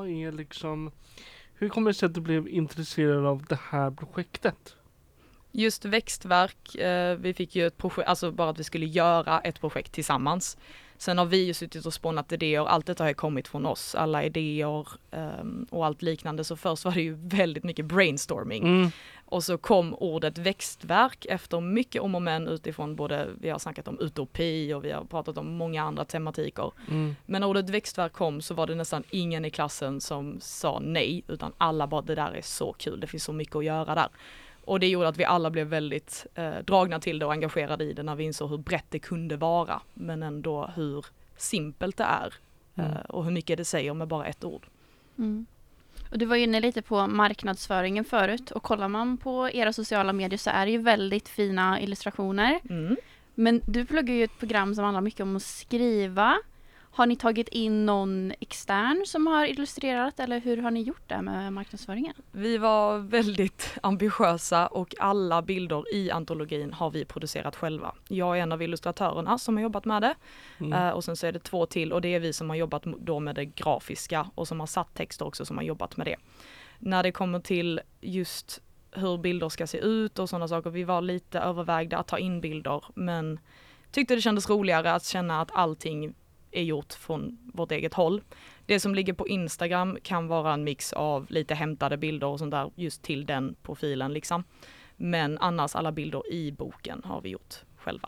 vad är liksom, hur kommer det sig att du blev intresserad av det här projektet? Just växtverk, vi fick ju ett projekt, alltså bara att vi skulle göra ett projekt tillsammans. Sen har vi ju suttit och spånat idéer, allt detta har ju kommit från oss, alla idéer och allt liknande. Så först var det ju väldigt mycket brainstorming. Och så kom ordet växtverk efter mycket om och men utifrån både, vi har snackat om utopi och vi har pratat om många andra tematiker. Men när ordet växtverk kom så var det nästan ingen i klassen som sa nej, utan alla bara, det där är så kul, det finns så mycket att göra där. Och det gjorde att vi alla blev väldigt dragna till det och engagerade i det när vi insåg hur brett det kunde vara. Men ändå hur simpelt det är och hur mycket det säger med bara ett ord. Och du var inne lite på marknadsföringen förut. Och kollar man på era sociala medier så är det ju väldigt fina illustrationer. Men du pluggar ju ett program som handlar mycket om att skriva. Har ni tagit in någon extern som har illustrerat eller hur har ni gjort det med marknadsföringen? Vi var väldigt ambitiösa och alla bilder i antologin har vi producerat själva. Jag är en av illustratörerna som har jobbat med det och sen så är det 2 till och det är vi som har jobbat då med det grafiska och som har satt texter också som har jobbat med det. När det kommer till just hur bilder ska se ut och sådana saker, vi var lite övervägda att ta in bilder men tyckte det kändes roligare att känna att allting är gjort från vårt eget håll. Det som ligger på Instagram kan vara en mix av lite hämtade bilder och sånt där just till den profilen liksom. Men annars alla bilder i boken har vi gjort själva.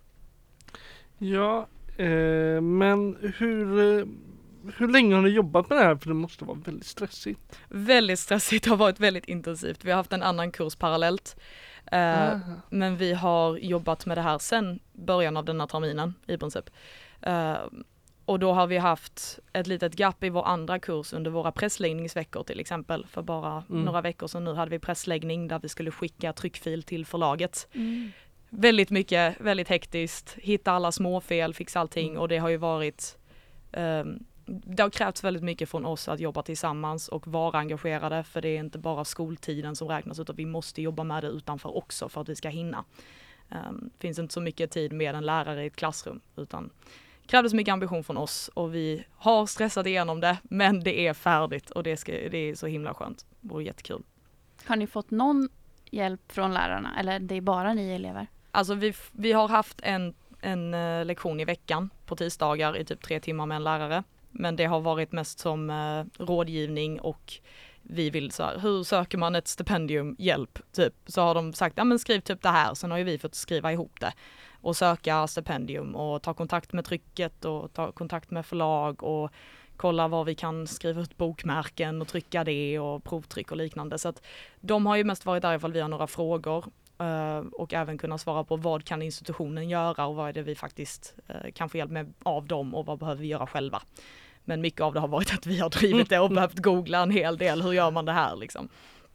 Ja, men hur länge har ni jobbat med det här? För det måste vara väldigt stressigt. Väldigt stressigt, har varit väldigt intensivt. Vi har haft en annan kurs parallellt. Men vi har jobbat med det här sedan början av den här terminen i princip. Och då har vi haft ett litet gap i vår andra kurs under våra pressläggningsveckor till exempel. För bara några veckor sedan nu hade vi pressläggning där vi skulle skicka tryckfil till förlaget. Väldigt mycket, väldigt hektiskt. Hitta alla småfel, fixa allting och det har ju varit det har krävts väldigt mycket från oss att jobba tillsammans och vara engagerade för det är inte bara skoltiden som räknas utan vi måste jobba med det utanför också för att vi ska hinna. Finns inte så mycket tid med en lärare i ett klassrum utan krävdes mycket ambition från oss och vi har stressat igenom det men det är färdigt och det är så himla skönt och jättekul. Har ni fått någon hjälp från lärarna eller det är bara ni elever? Alltså vi har haft en lektion i veckan på tisdagar i typ 3 timmar med en lärare men det har varit mest som rådgivning och vi vill så här, hur söker man ett stipendium hjälp typ så har de sagt ja men skriv typ det här sen har ju vi fått skriva ihop det och söka stipendium och ta kontakt med trycket och ta kontakt med förlag och kolla var vi kan skriva ut bokmärken och trycka det och provtryck och liknande så att de har ju mest varit där ifall vi har några frågor och även kunna svara på vad kan institutionen göra och vad är det vi faktiskt kan få hjälp med av dem och vad behöver vi göra själva. Men mycket av det har varit att vi har drivit det och behövt googla en hel del. Hur gör man det här liksom?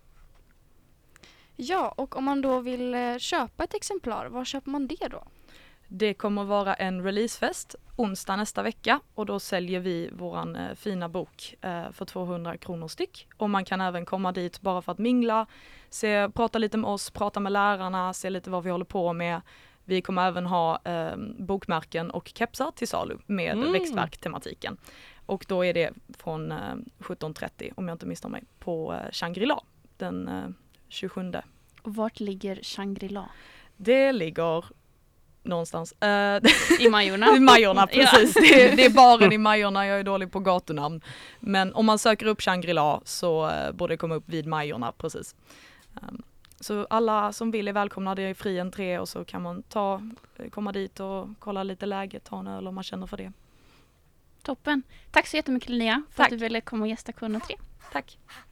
Ja, och om man då vill köpa ett exemplar, var köper man det då? Det kommer vara en releasefest onsdag nästa vecka och då säljer vi våran fina bok för 200 kronor styck. Och man kan även komma dit bara för att mingla, prata lite med oss, prata med lärarna, se lite vad vi håller på med. Vi kommer även ha bokmärken och kepsar till salu med växtverk-tematiken. Och då är det från 17.30 om jag inte misstar mig på Shangri-La den 27. Och vart ligger Shangri-La? Det ligger någonstans. I Majorna. I Majorna, precis. Ja. Det är baren i Majorna, jag är dålig på gatunamn. Men om man söker upp Shangri-La så borde det komma upp vid Majorna, precis. Så alla som vill är välkomna, det är fri entré och så kan man komma dit och kolla lite läget, ta en öl om man känner för det. Toppen. Tack så jättemycket Linnea för att du ville komma och gästa K103. Tack.